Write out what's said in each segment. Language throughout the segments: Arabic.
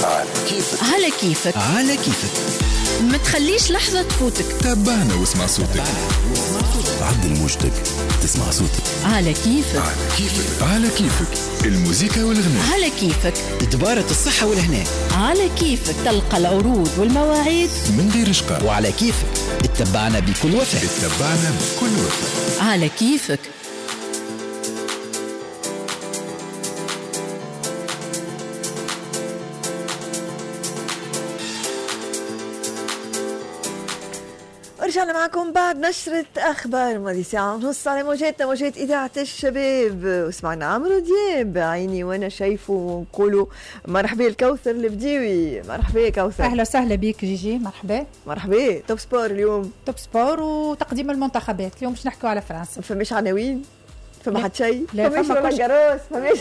على كيفك. على كيفك. على كيفك. ما تخليش لحظة تفوتك. تابعنا واسمع صوتك. عدل موجتك تسمع صوتك. على كيفك. على كيفك. على كيفك. الموسيقى والغناء. على كيفك. تبارة الصحة والهناء. على كيفك. تلقى العروض والمواعيد من غير إشقاء. وعلى كيفك. اتبعنا بكل وفاء. اتبعنا بكل وفاء. على كيفك. ورجعنا معكم بعد نشرة أخبار ماضي ساعة ونص على موجاتنا موجات إذاعة الشباب. وسمعنا عمرو دياب عيني وأنا شايفه ونقولوا مرحبا الكوثر البديوي. مرحبا يا كوثر. أهلا وسهلا بك جيجي. مرحبا. مرحبا. توب سبور اليوم. توب سبور وتقديم المنتخبات. اليوم باش نحكوا على فرنسا. فماش عناوين؟ فما حد شيء؟ لا فماش ولا جروس؟ فماش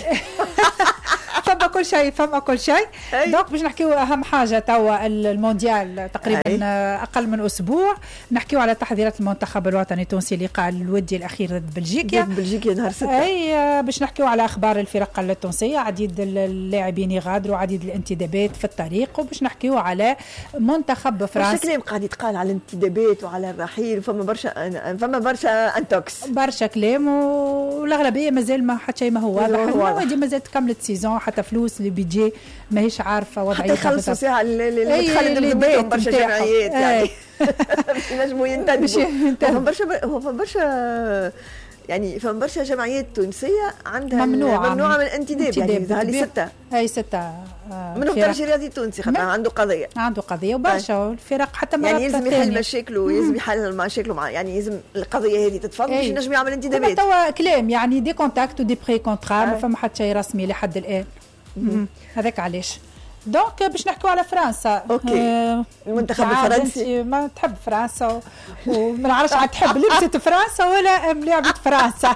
فما كل شيء. فما كل شيء. دونك باش نحكيو اهم حاجه توا المونديال تقريبا اقل من اسبوع. نحكيو على تحضيرات المنتخب الوطني التونسي اللقاء الودي الاخير ضد بلجيكا. بلجيكا نهار 6. اي باش نحكيو على اخبار الفرق التونسيه. عديد اللاعبين يغادروا وعديد الانتدابات في الطريق. وباش نحكيو على منتخب فرنسا. برشا كلام قاعد يتقال على الانتدابات وعلى الرحيل. فما برشا انتوكس. برشا كلام والاغلبيه مازال ما حتى شيء ما هو واضح. النوادي مازال تكملت سيزون حتى فلوس البيجي ماهيش عارفه وضعيتها. حتى يخلصوا ساعه اللي تخلد بذمتهم برشا جمعيات يعني باش ينجموا ينتدبوا. فما برشا يعني فما برشا جمعيات تونسيه عندها ممنوعه من الانتداب. يعني هذه 6. اي 6 منهم الترجي الرياضي التونسي خاطر عنده قضيه وبرشا الفرق حتى يعني لازم يحل مشاكله. لازم يحل مشاكله مع يعني لازم القضيه هذه تتفضل باش ينجم يعمل انتدابات. توا كلام يعني دي كونتاكت ودي بري كونترا ما فما حتى شيء رسمي لحد الان. هذاك علاش دونك باش نحكوا على فرنسا. اوكي. المنتخب الفرنسي ما تحب فرنسا وما نعرفش عاد تحب لبسة فرنسا ولا لعبة فرنسا.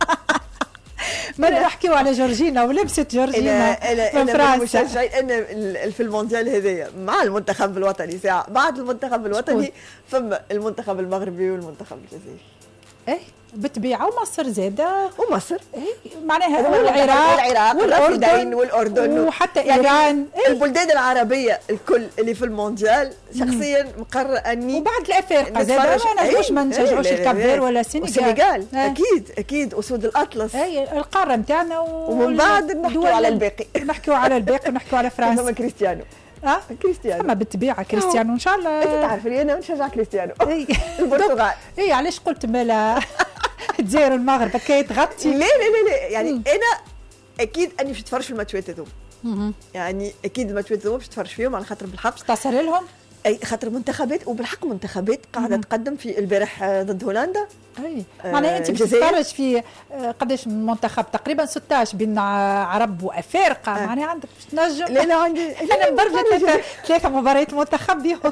ما نحكيو على جورجينا ولبسة جورجينا من فرنسا. أنا في المونديال هذايا مع المنتخب الوطني ساعة بعد المنتخب الوطني فما المنتخب المغربي والمنتخب الجزائري. ايه بالطبيعه ومصر زاده ومصر معناها والعراق والاردن وحتى ايران. البلدان العربيه الكل اللي في المونديال شخصيا مقرر اني وبعد الافارقه زاده ما نشجعوش الكبير ولا السنغال. اكيد اسود الاطلس. القاره نتاعنا ومن بعد نحكيو على الباقي. نحكيو على فرنسا. كريستيانو. كريستيانو اما بالطبيعه كريستيانو ان شاء الله. انت تعرف لي انا نشجع كريستيانو. البرتغال. علاش قلت مالا الجزائر والمغرب كي تغطي. لا يعني انا اكيد اني باش نتفرج في الماتشات هذوما. يعني اكيد الماتشات هذوما باش نتفرج فيهم على خاطر بالحق تصر لهم. اي خاطر منتخبات وبالحق منتخبات قاعده تقدم في البارح ضد هولندا. معناها انت تتفرج في قداش من منتخب تقريبا 16 بين عرب وافارقه. معناها عندك باش تنجم. لا عندي انا مبرمجه 3 مباريات منتخب بهم.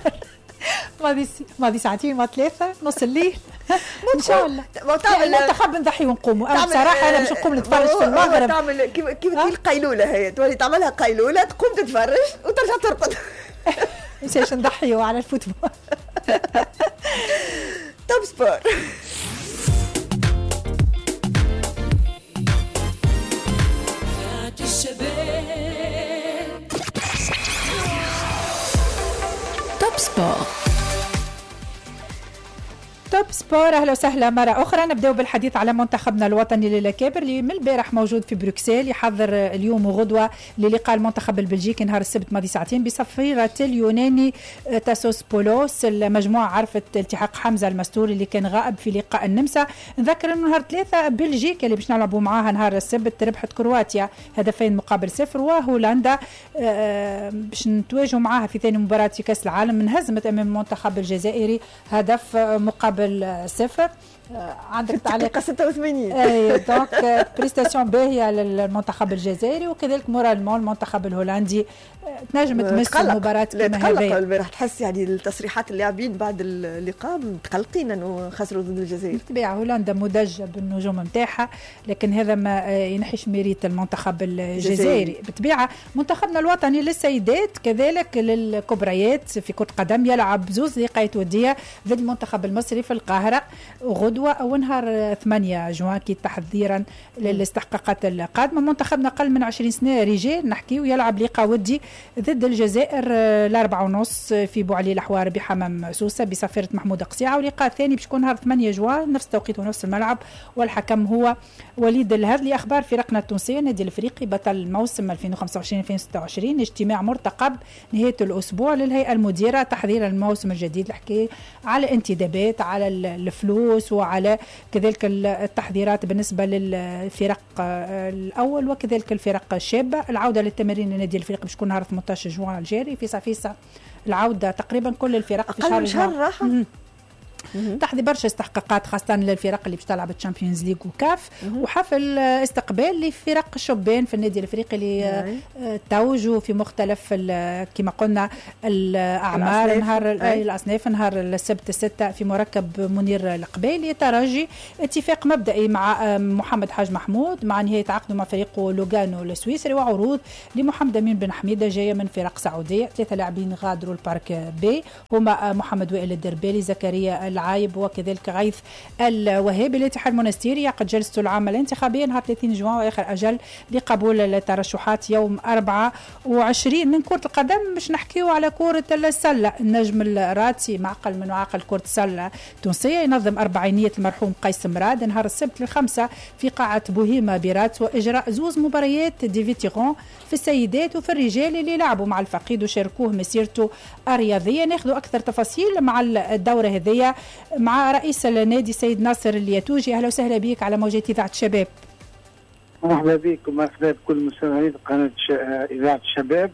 ماضي ساعتين ما 3 نص الليل ان شاء الله. المنتخب نضحي ونقوموا. انا بصراحه انا باش نقوم نتفرج في المغرب. تعمل كيف القيلوله هي تولي تعملها قيلوله تقوم تتفرج وترجع ترقد. مش نضحيوا على الفوتبول. توب سبور. توب سبور. توب سبور. اهلا وسهلا مره اخرى. نبداو بالحديث على منتخبنا الوطني للكابر اللي من البارح موجود في بروكسل يحضر اليوم وغدوه للقاء المنتخب البلجيكي نهار السبت ماضي ساعتين بصفيره اليوناني تاسوس بولوس. المجموعه عرفت التحاق حمزه المستوري اللي كان غائب في لقاء النمسا. نذكر انه نهار 3 بلجيكا اللي باش نلعبوا معاها نهار السبت ربحت كرواتيا 2-0 وهولندا باش نتواجهوا معاها في ثاني مباراه في كاس العالم انهزمت امام المنتخب الجزائري هدف مقابل 0. عندك تعليق 86. اي دونك بريستاسيون باهيه للمنتخب الجزائري وكذلك مورالمون المنتخب الهولندي تنجم تمس المباراه كما هذه. البارح تحس يعني التصريحات اللاعبين بعد اللقاء متقلقين انه خسروا ضد الجزائر. بالطبيعه هولندا مدجه بالنجوم نتاعها لكن هذا ما ينحيش ميريت المنتخب الجزائري. بالطبيعه منتخبنا الوطني للسيدات كذلك للكبريات في كره قدم يلعب زوز لقاءات وديه ضد المنتخب المصري في القاهره غدوه او نهار 8 جوان كي تحضيرا للاستحقاقات القادمه. منتخبنا اقل من 20 سنه رجال نحكي ويلعب لقاء ودي ضد الجزائر 4:30 في بوعلي الأحوار بحمام سوسة بصفيرة محمود قصيعة. ولقاء ثاني باش يكون نهار 8 جوان نفس التوقيت ونفس الملعب، والحكم هو وليد الهذلي. أخبار فرقنا التونسية، النادي الأفريقي بطل الموسم 2025-2026، اجتماع مرتقب نهاية الأسبوع للهيئة المديرة تحضير الموسم الجديد، الحكي على انتدابات، على الفلوس، وعلى كذلك التحضيرات بالنسبة للفرق الأول وكذلك الفرق الشابة. العودة للتمارين للنادي الأفريقي باش تكون نهار 18 جوان الجاري. فيسا العودة تقريبا كل الفرق في شهر راحة تحظي برشا استحقاقات خاصة للفرق اللي باش تلعب الشامبيونز ليج وكاف، وحفل استقبال لفرق الشبان في النادي الافريقي اللي توجوا في مختلف كما قلنا الاعمار نهار الاصناف نهار السبت 6 في مركب منير القبيلي. ترجي اتفاق مبدئي مع محمد حاج محمود مع نهاية عقده مع فريقه لوغانو السويسري، وعروض لمحمد امين بن حميده جايه من فرق سعوديه. 3 لاعبين غادروا البارك بي هما محمد وائل الدربالي، زكريا العايب وكذلك غيث الوهابي. الاتحاد المنستيري يعقد جلسته العامة الانتخابية نهار 30 جوان وآخر أجل لقبول الترشحات يوم 24. من كرة القدم باش نحكيو على كرة السلة. النجم الراتي معقل من معاقل كرة السلة التونسية ينظم أربعينية المرحوم قيس مراد نهار السبت 5 في قاعة بوهيما بيرات، وإجراء 2 مباريات دي فيتيغون في السيدات وفي الرجال اللي لعبوا مع الفقيد وشاركوه مسيرته الرياضية. ناخذوا أكثر تفاصيل مع الدورة هذه مع رئيس النادي سيد ناصر الياتوجي. أهلا وسهلا بك على موجات إذاعة الشباب. مرحبا بكم ومرحبا بكل مستمعين قناة إذاعة الشباب.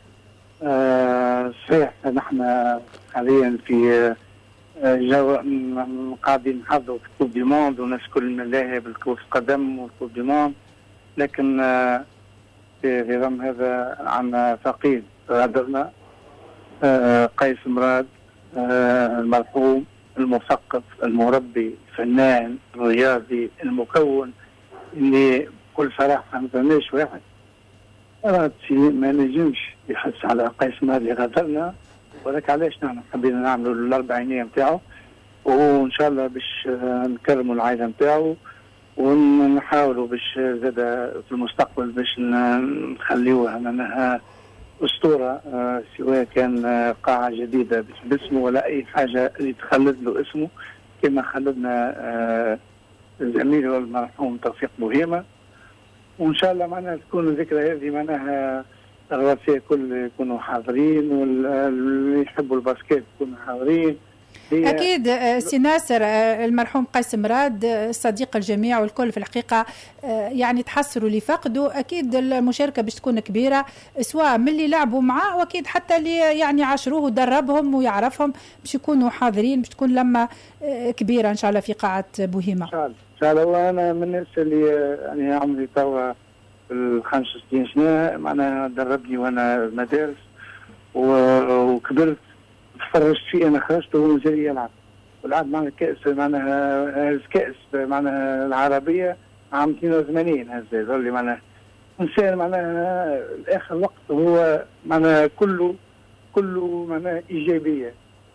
صحيح نحن حاليا في جو قاعدين نحضروا في كوب دي موند وناس كل الملاهي بالكرة القدم والكوب دي موند، لكن في رغم هذا عنا فقيد غادرنا قيس مراد، المرحوم المثقف المربي الفنان الرياضي المكون اللي بكل صراحة ما فهمناش واحد ما نجمش يحس على قيس مراد اللي غادرنا، ولكن علاش نحن حبينا نعملوا الأربعينية نتاعو، وإن شاء الله باش نكرموا العائلة نتاعو ونحاولوا باش زاد في المستقبل باش نخليوها معناها أسطورة، سواء كان قاعة جديدة باسمه ولا أي حاجة اللي تخلد له اسمه كما خلدنا زميله المرحوم توفيق بوهيمة. وإن شاء الله معناها تكون الذكرى هذه معناها الرواسية كل يكونوا حاضرين، واللي يحبوا الباسكيت يكونوا حاضرين. أكيد سي ناصر، المرحوم قيس مراد صديق الجميع والكل في الحقيقة يعني تحسروا اللي فقدوا. أكيد المشاركة باش تكون كبيرة سواء من اللي لعبوا معاه وأكيد حتى اللي يعني عاشروه ودربهم ويعرفهم باش يكونوا حاضرين، باش تكون لما كبيرة إن شاء الله في قاعة بوهيمة. إن شاء الله. وأنا من الناس اللي يعني عمري توا 65 سنة معناها دربني وأنا المدارس وكبرت تفرجت فيه. انا خرجت وهو مازال يلعب ولعب معنا كاس معناها كاس معناها العربيه عام 82 هذا يظل معناها انسان معناها اخر وقت هو معناها كله معناها ايجابيه.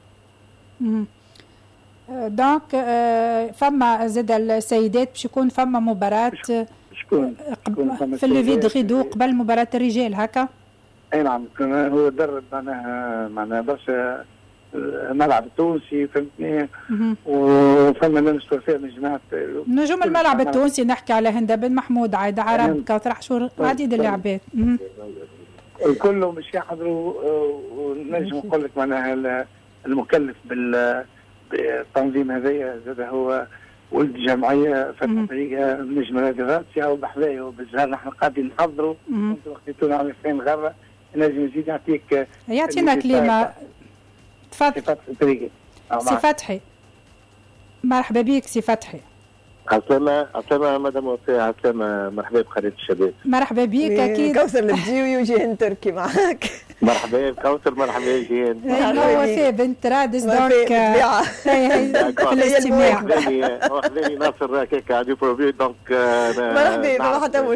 دونك فما زاد السيدات باش يكون فما مباراه شكون في الليفي دغيدو قبل مباراه الرجال هكا. اي نعم، هو درب معناها برشا الملعب التونسي فهمتني، وفما ناس وفاء من جماعه نجوم الملعب التونسي، نحكي على هند بن محمود، عايده عرب، كوثر حشور، عديد اللاعبات الكل مش يحضروا. ونجم نقول لك معناها المكلف بالتنظيم هذايا زاد هو ولد جمعيه فتح طريقه نجم نادي غارسيا وبحذايا وبالزهر. نحن قاعدين نحضروا انتم وقتيتونا على 2000 غره، نجم نزيد نعطيك يعطينا كلمه. تفضل سي فتحي. مرحبا بك سي فتحي. عسلامة مدام وفاء، عسلامة، مرحبا بقناة الشباب. مرحبا بك. أكيد كوثر البجيوي وجيهان تركي معك. مرحبا بكوثر، مرحبا جيهان. وفاء بنت رادس دونك في الاستماع. واخذاني ناصر هكاك عادي بروفي دونك مرحبا ما حتى مشكل.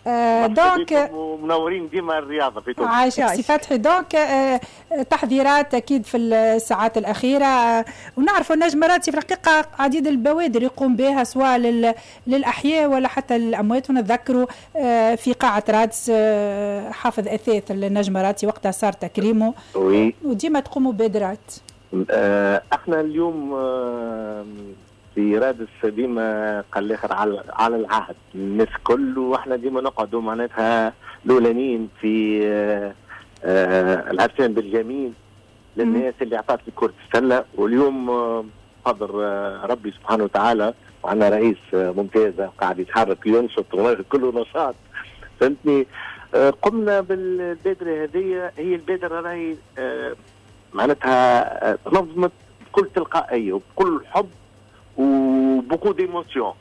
دونك منورين ديما الرياضه في تونس. عايشك سي فتحي. دونك تحضيرات اكيد في الساعات الاخيره، ونعرفوا النجم راتي في الحقيقه عديد البوادر يقوم بها سواء للاحياء ولا حتى للاموات. ونتذكروا في قاعه رادس حافظ اثاث النجم راتي وقتها صار تكريمه، وديما تقوموا ببادرات. احنا اليوم في رادس ديما قال الاخر على العهد الناس كل، واحنا ديما نقعدوا معناتها الاولانيين في العرسان بالجميل للناس اللي اعطت لي كرة السله. واليوم قدر ربي سبحانه وتعالى وعندنا رئيس ممتاز قاعد يتحرك ينشط كله نشاط، فهمتني. قمنا بالبادره هذه، هي البادره راهي معناتها تنظمت بكل تلقائيه وبكل حب وبوكو ديموسيون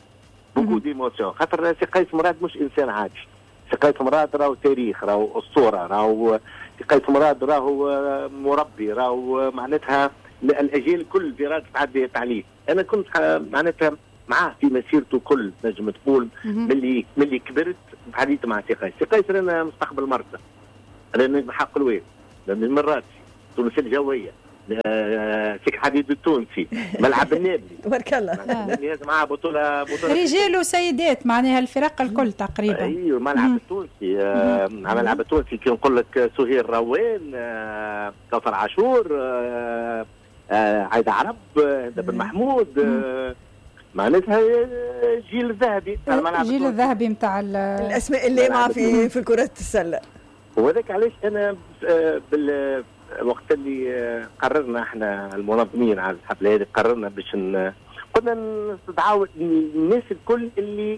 خاطر سي قيس مراد مش انسان عادي. سي قيس مراد راهو تاريخ، راهو اسطوره، راهو سي قيس مراد راهو مربي، راهو معناتها الاجيال الكل في رادس تعديت عليه. انا كنت معناتها معاه في مسيرته كل، نجم تقول ملي كبرت حديث مع سي قيس. سي قيس رانا مستقبل مرته، رانا بحق الواد، رانا من رادس تونس الجويه، سيك حديد التونسي، ملعب النابلي تبارك الله معاه بطوله رجال وسيدات معناها الفرق الكل تقريبا. ايوه الملعب التونسي. الملعب التونسي كي نقول لك سهير روان، كوثر عاشور، عايده عرب، بن محمود، معناتها جيل ذهبي. الجيل الذهبي نتاع الاسماء اللي مع في كرة السله. وهذاك علاش انا وقت اللي قررنا احنا المنظمين على الحفله هذه، قررنا باش قلنا نستدعوا الناس الكل اللي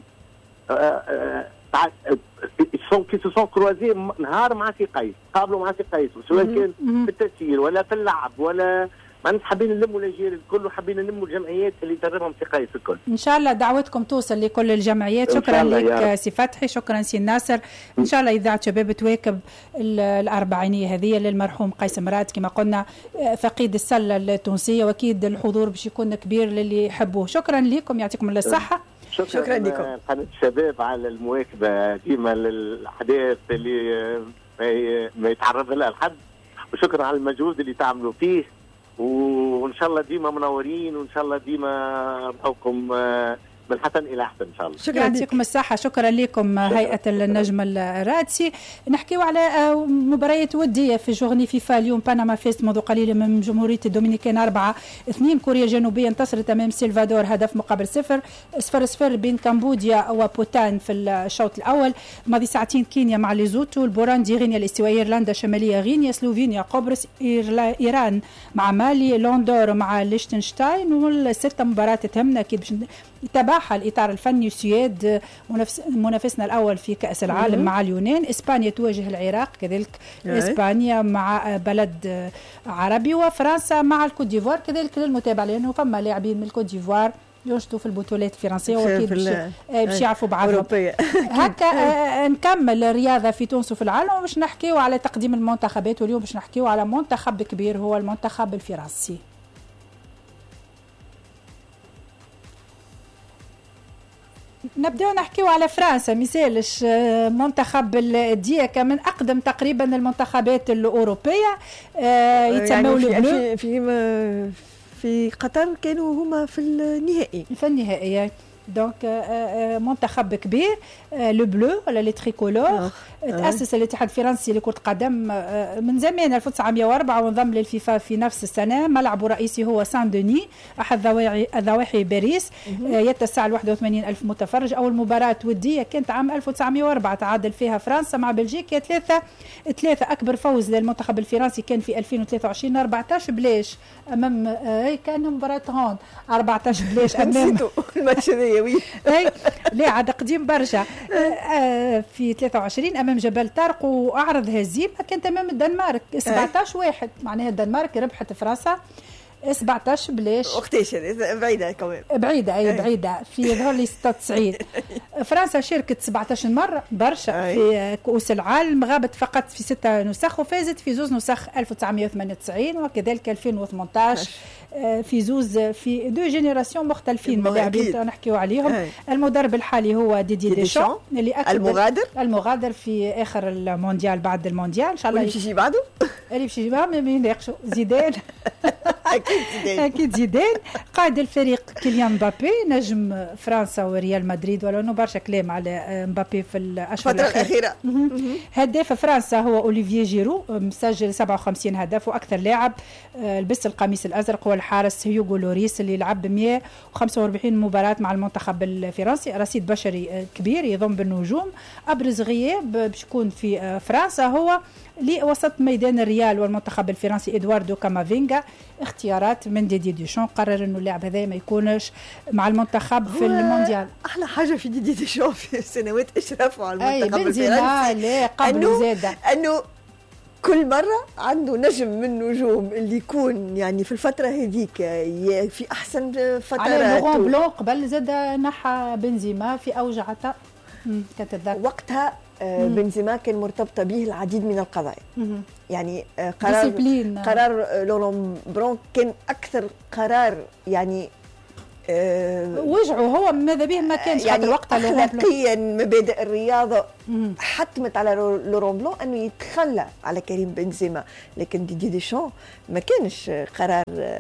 كي سو كروازي نهار مع سي قيس، قابلوا مع سي قيس، سواء كان في التسيير ولا في اللعب ولا معناتها حابين نلموا الاجيال الكل وحابين نلموا الجمعيات اللي دربهم سي قيس الكل. ان شاء الله دعوتكم توصل لكل الجمعيات. شكرا لك سي فتحي، شكرا سي ناصر. ان شاء الله اذاعه شباب تواكب الاربعينيه هذه للمرحوم قيس مراد كما قلنا فقيد السله التونسيه، واكيد الحضور باش يكون كبير للي يحبوه. شكرا لكم، يعطيكم الله الصحه. شكرا لكم قناه الشباب على المواكبه ديما للاحداث اللي ما يتعرض لها الحد، وشكرا على المجهود اللي تعملوا فيه، وان شاء الله ديما منورين، وان شاء الله ديما نلقاكم من حسن الى احسن ان شاء الله. شكرا يعطيكم الصحه. شكرا لكم هيئه النجم الرادسي. نحكيو على مباريات وديه في جورني فيفا اليوم. بنما فاز منذ قليل من جمهوريه الدومينيكان 4-2. كوريا الجنوبيه انتصرت امام سلفادور هدف مقابل 0-0 بين كمبوديا وبوتان في الشوط الاول. ماضي ساعتين كينيا مع ليزوتو، البوراندي غينيا الاستوائيه، ايرلندا الشماليه غينيا، سلوفينيا قبرص، ايران مع مالي، لوندور مع ليشتنشتاين. والسته مباريات تهمنا اكيد باش يتابعها الاطار الفني. السويد منافسنا الاول في كاس العالم مع اليونان. اسبانيا تواجه العراق، كذلك اسبانيا مع بلد عربي. وفرنسا مع الكوت ديفوار، كذلك للمتابعه لانه فما لاعبين من الكوت ديفوار ينشطوا في البطولات الفرنسيه واكيد باش يعرفوا بعضهم. هكا نكمل الرياضه في تونس وفي العالم، وباش نحكيو على تقديم المنتخبات. واليوم باش نحكيو على منتخب كبير هو المنتخب الفرنسي. نبداو نحكيو على فرنسا. مثالش منتخب الدياكا من اقدم تقريبا المنتخبات الاوروبيه، يتسموا يعني في قطر كانوا هما في النهائي. دونك منتخب كبير، لو بلو ولا لي تريكولور. تأسس الاتحاد الفرنسي لكرة القدم من زمان 1904 وانضم للفيفا في نفس السنة. ملعبه الرئيسي هو سان دوني أحد ضواحي باريس، يتسع 81,000 متفرج. أول مباراة ودية كانت عام 1904 تعادل فيها فرنسا مع بلجيكا 3. أكبر فوز للمنتخب الفرنسي كان في 2023 14 بلاش أمام كأنه مباراة هوند 14 بلاش أمام الماتش لا عاد قديم برشا في 23 امام جبل طارق. واعرض هزيمه كانت امام الدنمارك 17-1، معناها الدنمارك ربحت فرنسا. 17 بلاش وقتاش بعيدة كمان بعيدة أي بعيدة في ظهر لي 96. فرنسا شاركت 17 مرة برشا في كؤوس العالم، غابت فقط في 6 نسخ وفازت في 2 نسخ 1998 وكذلك 2018 في زوز في 2 جينيراسيون مختلفين من اللاعبين نحكيو عليهم. المدرب الحالي هو ديدي ديشام اللي أكد المغادر في آخر المونديال بعد المونديال إن شاء الله. اللي باش يجي بعده اللي باش يجي بعده ما يناقشوا زيدان أكيد زيدان. قائد الفريق كيليان مبابي نجم فرنسا وريال مدريد، ولو أنه برشا كلام على مبابي في الأشهر الأخيرة. هداف فرنسا هو أوليفييه جيرو مسجل 57 هدف، وأكثر لاعب لبس القميص الأزرق هو الحارس هيوغو لوريس اللي لعب 145 مباراة مع المنتخب الفرنسي. رصيد بشري كبير يضم بالنجوم. أبرز غياب باش يكون في فرنسا هو لوسط ميدان الريال والمنتخب الفرنسي إدواردو كامافينغا. اختيارات من ديدي ديشان، قرر انه اللاعب هذا ما يكونش مع المنتخب في المونديال. احلى حاجه في ديدي ديشان في سنوات اشرافه على المنتخب الفرنسي لا قبل زاده انه كل مرة عنده نجم من نجوم اللي يكون يعني في الفترة هذيك في أحسن فترات. على لوران بلون قبل زاد نحى بنزيما في أوجعته كتذكر وقتها. بنزيما كان مرتبطة به العديد من القضايا. يعني قرار لوران بلون كان أكثر قرار يعني وجعه هو ماذا به ما كانش يعني وقتها أخلاقيا مبادئ الرياضة حتمت على لوران بلون أنه يتخلى على كريم بنزيما، لكن ديدي ديشان ما كانش قرار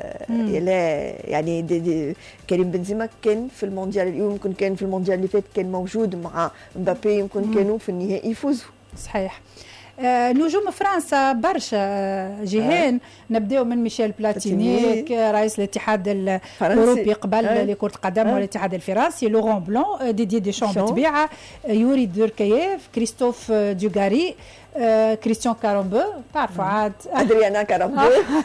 يعني كريم بنزيما كان في المونديال، يمكن كان في المونديال اللي فات كان موجود مع مبابي، يمكن كانوا في النهائي يفوزوا. صحيح. نجوم فرنسا برشا جيهان. نبداو من ميشيل بلاتيني رئيس الاتحاد الاوروبي قبل لكرة القدم والاتحاد الفرنسي، لوران بلون، ديدي ديشان بالطبيعه، يوري دوركاييف، كريستوف دوغاري، كريستيان كارامبو تعرفوا عاد ادريانا كارامبو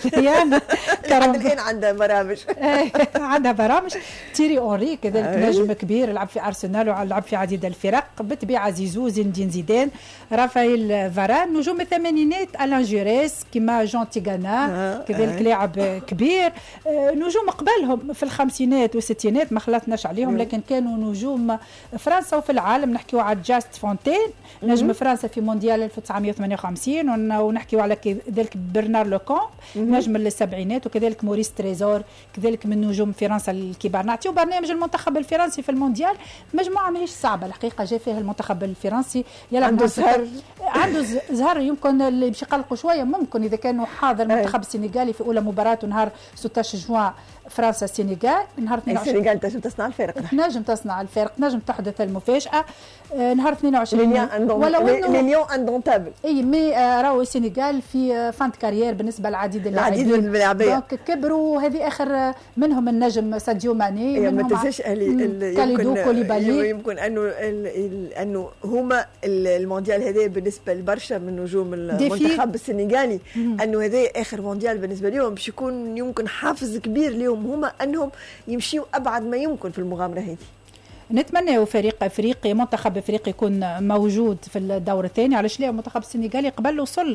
الان عندها برامج عندها برامج. تيري اونري كذلك نجم كبير لعب في ارسنال ولعب في عديد الفرق. بالطبيعه زيزو، زين الدين زيدان، رافائيل فاران. نجوم الثمانينات الان جيريس كيما جون تيغانا كذلك لاعب كبير. نجوم قبلهم في الخمسينات والستينات ما خلطناش عليهم لكن كانوا نجوم فرنسا وفي العالم. نحكيو على جاست فونتين نجم فرنسا في مونديال 1958 ونحكيو على كذلك برنار لوكومب نجم السبعينات، وكذلك موريس تريزور كذلك من نجوم فرنسا الكبار. نعطيو برنامج المنتخب الفرنسي في المونديال مجموعه ماهيش صعبه الحقيقه، جاء فيها المنتخب الفرنسي يلعب عنده زهر يمكن اللي باش يقلقوا شويه ممكن اذا كانوا حاضر المنتخب السنغالي في اولى مباراه نهار 16 جوان فرنسا السنغال. نهار 22 السنغال تنجم تصنع الفارق، نجم تصنع الفارق، نجم تحدث المفاجاه. نهار 22 ولو ليون اندونتابل اي مي راهو السنغال في فانت كارير بالنسبه لعديد اللاعبين دونك كبروا. هذه اخر منهم النجم ساديو ماني، منهم ما تنساش كاليدو كوليبالي. يمكن انه هما المونديال هذا بالنسبه لبرشا من نجوم المنتخب السنغالي انه هذا اخر مونديال بالنسبه لهم باش يكون يمكن حافز كبير لهم هما انهم يمشيوا ابعد ما يمكن في المغامره هذه. نتمنى فريق افريقي منتخب افريقي يكون موجود في الدور الثاني. علاش لا المنتخب السنغالي قبل وصل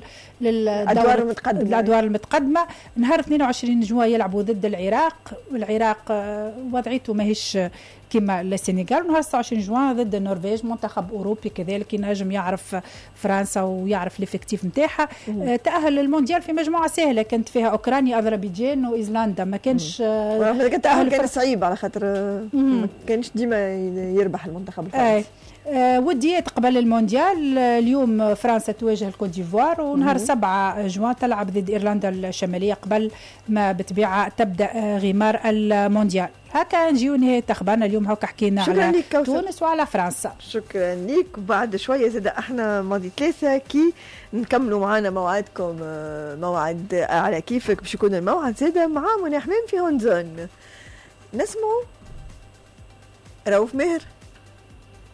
للادوار المتقدمه. نهار 22 جوان يلعبوا ضد العراق، والعراق وضعيته ماهيش كما السنغال. ونهار 26 جوان ضد النرويج منتخب اوروبي كذلك ينجم يعرف فرنسا ويعرف الافكتيف نتاعها. تاهل للمونديال في مجموعه سهله كانت فيها اوكرانيا اذربيجان وايسلندا. ما كانش التاهل كان صعيب على خاطر ما كانش ديما يربح المنتخب الفرنسي. وديات قبل المونديال. اليوم فرنسا تواجه الكوت ديفوار، ونهار 7 جوان تلعب ضد ايرلندا الشماليه قبل ما بطبيعه تبدا غمار المونديال. هكا نجيو نهايه اخبارنا اليوم. هكا حكينا على تونس وعلى فرنسا. شكرا ليك. بعد شويه زاد احنا ماضي 3 كي نكملوا معنا موعدكم موعد على كيفك باش يكون الموعد زاد مع منى حمام في هونزون. نسمعوا رؤوف ماهر.